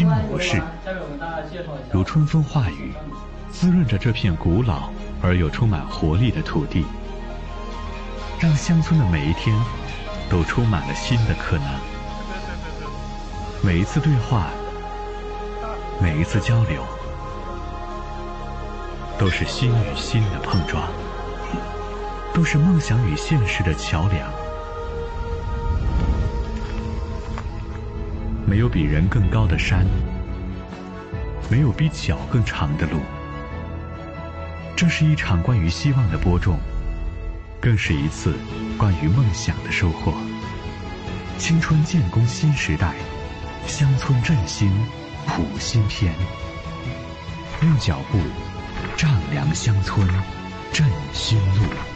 新模式，如春风化雨，滋润着这片古老而又充满活力的土地，让乡村的每一天都充满了新的可能。每一次对话，每一次交流，都是心与心的碰撞，都是梦想与现实的桥梁。没有比人更高的山，没有比脚更长的路。这是一场关于希望的播种，更是一次关于梦想的收获。青春建功新时代，乡村振兴谱新篇。用脚步丈量乡村，振新路。